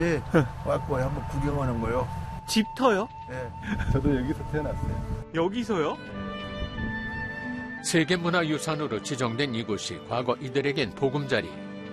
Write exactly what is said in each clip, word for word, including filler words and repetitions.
네, 왔고 한번 구경하는 거요. 집터요? 네. 저도 여기서 태어났어요. 여기서요? 세계문화유산으로 지정된 이곳이 과거 이들에겐 보금자리.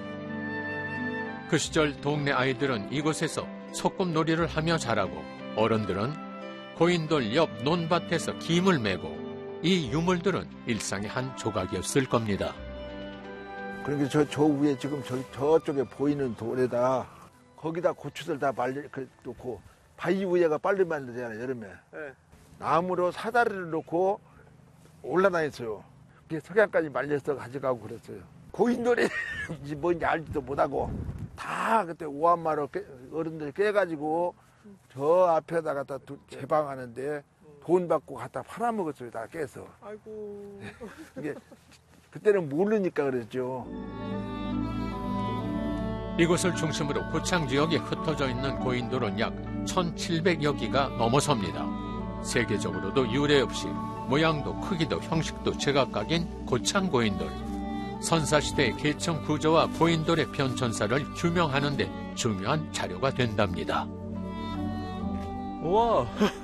그 시절 동네 아이들은 이곳에서 소꿉놀이를 하며 자라고 어른들은 고인돌 옆 논밭에서 김을 메고 이 유물들은 일상의 한 조각이었을 겁니다. 그러니까 저, 저 위에 지금 저, 저쪽에 보이는 돌에다 거기다 고추들 다 말려 놓고 바위 위에가 빨리 만들잖아요, 여름에. 네. 나무로 사다리를 놓고 올라다녔어요. 그게 석양까지 말려서 가져가고 그랬어요. 고인돌이 뭔지 알지도 못하고 다 그때 오한마로 깨, 어른들이 깨가지고 저 앞에다가 다 개방하는데 돈 받고 갖다 팔아먹었어요, 다 깨서. 아이고. 이게 그때는 모르니까 그랬죠. 이곳을 중심으로 고창 지역에 흩어져 있는 고인돌은 약 천칠백여 기가 넘어섭니다. 세계적으로도 유례 없이 모양도 크기도 형식도 제각각인 고창 고인돌. 선사시대의 계층 구조와 고인돌의 변천사를 규명하는 데 중요한 자료가 된답니다. 우와.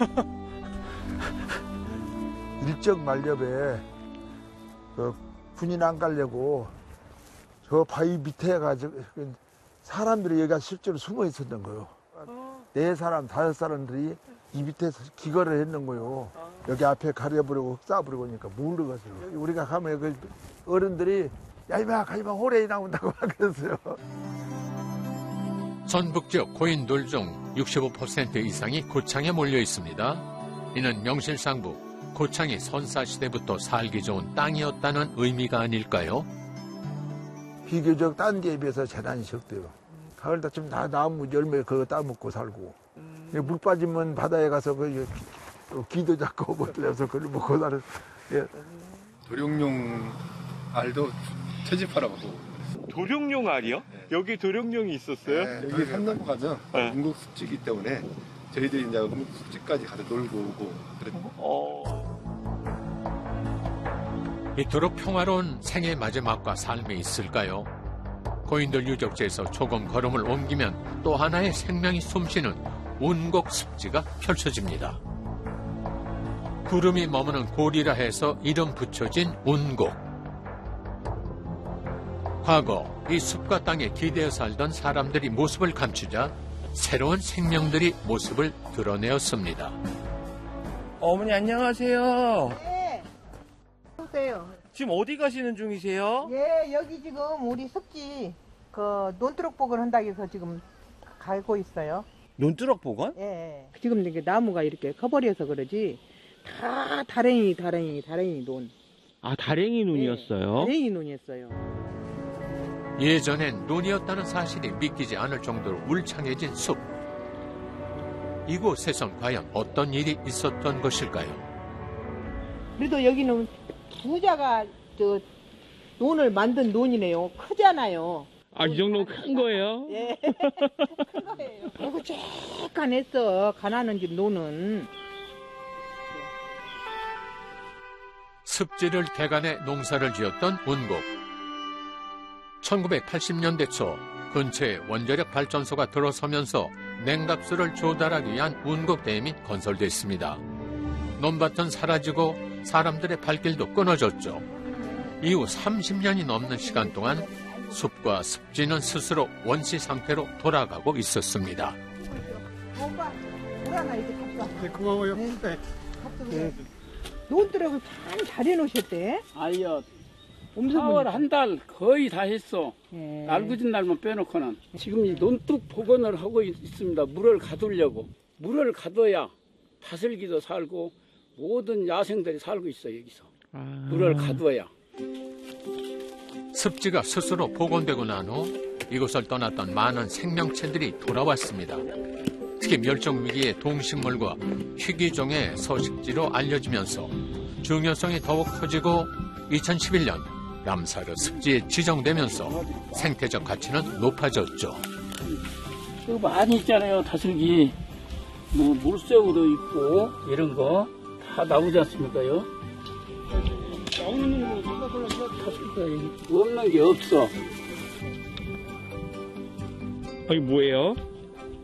일적 만렵에 그 군인 안 가려고 저 바위 밑에 가지고 사람들이 여기가 실제로 숨어 있었던 거예요. 네 사람, 다섯 사람들이 이 밑에서 기거를 했는 거예요. 여기 앞에 가려버리고 쏴버리고 하니까 모르겠어요. 우리가 가면 그 어른들이 야 이마 가지마 호래이 나온다고 그랬어요. 전북 지역 고인돌 중 육십오 퍼센트 이상이 고창에 몰려 있습니다. 이는 명실상부 고창이 선사시대부터 살기 좋은 땅이었다는 의미가 아닐까요? 비교적 딴 데에 비해서 재난이 적대요. 가을 다쯤 다 나무 열매 그거 따먹고 살고. 음. 물 빠지면 바다에 가서 그 기도 잡고 뭐 그래서 그걸 먹고 사는. 예. 도룡뇽 알도 채집하라고. 도룡뇽 알이요? 네. 여기 도룡뇽이 있었어요? 네, 여기 산 넘어가죠. 네. 음국습지이기 때문에 저희들이 이제 음국습지까지 가서 놀고 오고 그랬고. 어... 이토록 평화로운 생의 마지막과 삶이 있을까요? 고인돌 유적지에서 조금 걸음을 옮기면 또 하나의 생명이 숨쉬는 운곡 습지가 펼쳐집니다. 구름이 머무는 고리라 해서 이름 붙여진 운곡. 과거 이 숲과 땅에 기대어 살던 사람들이 모습을 감추자 새로운 생명들이 모습을 드러내었습니다. 어머니 안녕하세요. 네. 오세요. 지금 어디 가시는 중이세요? 예, 여기 지금 우리 습지 그 논두럭 복원 한다고 해서 지금 가고 있어요. 논두럭 복원? 예. 지금 이게 나무가 이렇게 커버려서 그러지 다 다랭이 다랭이 다랭이 논. 아 다랭이 논이었어요? 네, 다랭이 논이었어요. 예전엔 논이었다는 사실이 믿기지 않을 정도로 울창해진 숲. 이곳에선 과연 어떤 일이 있었던 것일까요? 그래도 여기는 부자가 저 논을 만든 논이네요. 크잖아요. 아, 이 정도 큰 거예요? 예. 큰 거예요. 아이고 쬐깐했어. 가난한 집 논은. 습지를 개간해 농사를 지었던 운곡. 천구백팔십 년대 초 근처에 원자력 발전소가 들어서면서 냉각수를 조달하기 위한 운곡댐이 건설됐습니다. 논밭은 사라지고 사람들의 발길도 끊어졌죠. 이후 삼십 년이 넘는 시간 동안 숲과 습지는 스스로 원시 상태로 돌아가고 있었습니다. 오빠, 물 하나 이제 갖다. 네, 고마워요. 네. 네. 네. 논두럭을 참 잘 해놓으셨대. 아니요. 엄청 사월 한 달 거의 다 했어. 예. 날구진 날만 빼놓고는. 지금 이 논둑 복원을 하고 있, 있습니다. 물을 가두려고. 물을 가둬야 다슬기도 살고 모든 야생들이 살고 있어 여기서. 아... 물을 가둬야. 습지가 스스로 복원되고 난 후 이곳을 떠났던 많은 생명체들이 돌아왔습니다. 특히 멸종위기의 동식물과 희귀종의 서식지로 알려지면서 중요성이 더욱 커지고 이천십일 년 람사르 습지에 지정되면서 생태적 가치는 높아졌죠. 그 많이 있잖아요. 다슬기. 뭐 물새우도 있고 이런 거 다 나오지 않습니까요? 나오는 거 생각하면 다슬기가 없는 게 없어. 이게 뭐예요?